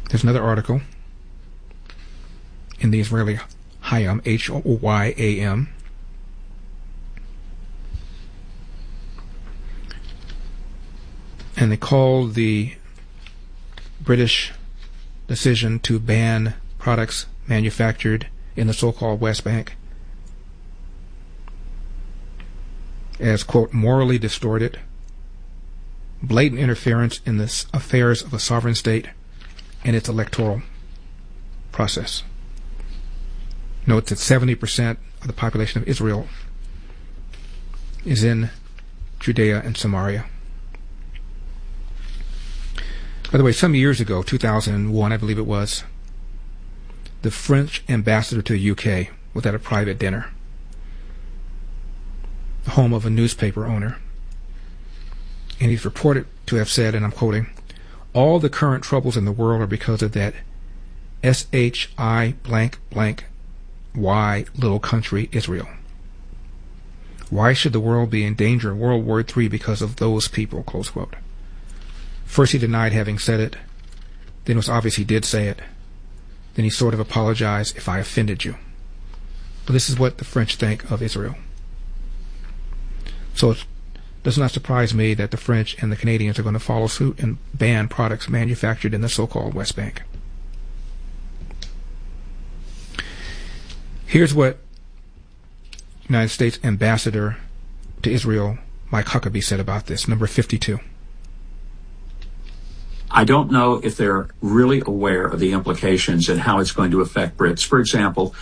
There's another article in the Israeli Hayam, Hoyam. And they call the British decision to ban products manufactured in the so-called West Bank as, quote, morally distorted, blatant interference in the affairs of a sovereign state and its electoral process. Note that 70% of the population of Israel is in Judea and Samaria. By the way, some years ago, 2001, I believe it was, the French ambassador to the UK was at a private dinner, the home of a newspaper owner. And he's reported to have said, and I'm quoting, "All the current troubles in the world are because of that SHI blank blank Y little country Israel. Why should the world be in danger in World War III because of those people?" Close quote. First he denied having said it. Then it was obvious he did say it. Then he sort of apologized if I offended you. But this is what the French think of Israel. So it does not surprise me that the French and the Canadians are going to follow suit and ban products manufactured in the so-called West Bank. Here's what United States Ambassador to Israel Mike Huckabee said about this. Number 52. I don't know if they're really aware of the implications and how it's going to affect Brits. For example,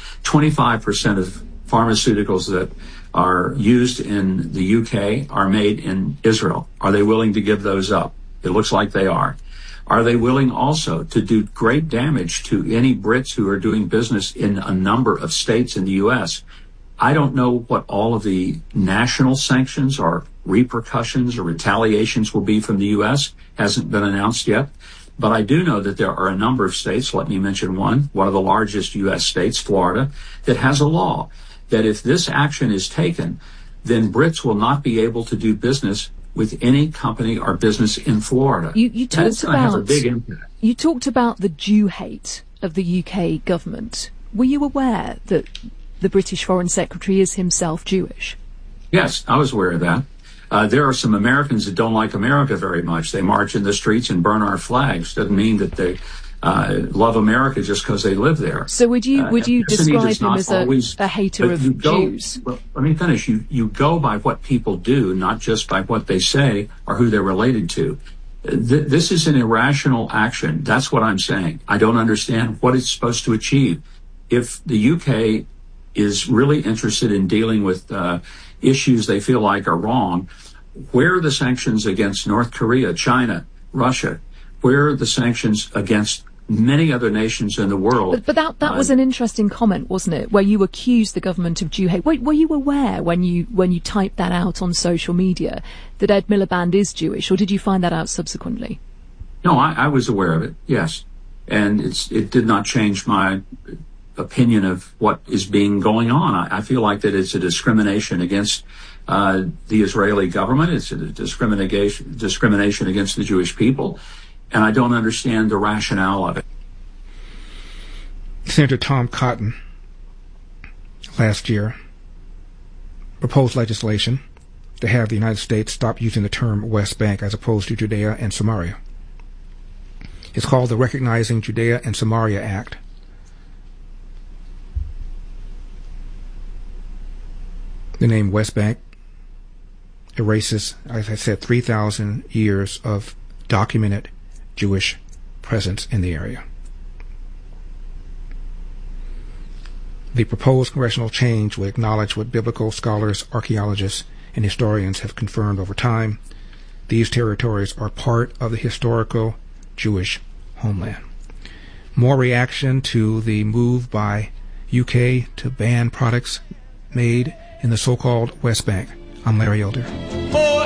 25% of pharmaceuticals that are used in the UK are made in Israel. Are they willing to give those up? It looks like they are. Are they willing also to do great damage to any Brits who are doing business in a number of states in the U.S.? I don't know what all of the national sanctions or repercussions or retaliations will be from the U.S. Hasn't been announced yet. But I do know that there are a number of states, let me mention one of the largest U.S. states, Florida, that has a law that if this action is taken, then Brits will not be able to do business with any company or business in Florida. You talked about, have a big impact. You talked about the Jew hate of the UK government. Were you aware that the British Foreign Secretary is himself Jewish? Yes, I was aware of that. There are some Americans that don't like America very much. They march in the streets and burn our flags. Doesn't mean that they love America just because they live there. So would you describe him as a hater of Jews? Well, let me finish. You go by what people do, not just by what they say or who they're related to. This is an irrational action. That's what I'm saying. I don't understand what it's supposed to achieve. If the UK is really interested in dealing with issues they feel like are wrong, where are the sanctions against North Korea, China, Russia? Where are the sanctions against many other nations in the world? But that was an interesting comment, wasn't it? Where you accused the government of Jew hate. Were you aware when you typed that out on social media that Ed Miliband is Jewish, or did you find that out subsequently? No, I was aware of it. Yes, and it did not change my opinion of what is going on. I feel like that it's a discrimination against the Israeli government. It's a discrimination against the Jewish people. And I don't understand the rationale of it. Senator Tom Cotton last year proposed legislation to have the United States stop using the term West Bank as opposed to Judea and Samaria. It's called the Recognizing Judea and Samaria Act. The name West Bank erases, as I said, 3,000 years of documented Jewish presence in the area. The proposed congressional change would acknowledge what biblical scholars, archaeologists, and historians have confirmed over time. These territories are part of the historical Jewish homeland. More reaction to the move by UK to ban products made in the so-called West Bank. I'm Larry Elder.